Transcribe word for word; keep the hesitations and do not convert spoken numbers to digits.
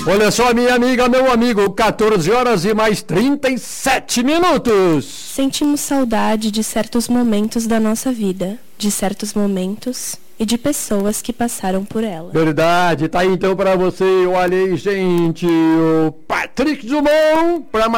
Olha só, minha amiga, meu amigo, quatorze horas e mais trinta e sete minutos. Sentimos saudade de certos momentos da nossa vida, de certos momentos e de pessoas que passaram por ela. Verdade, tá aí então pra você, olha aí, gente, o Patrick Dumont, pra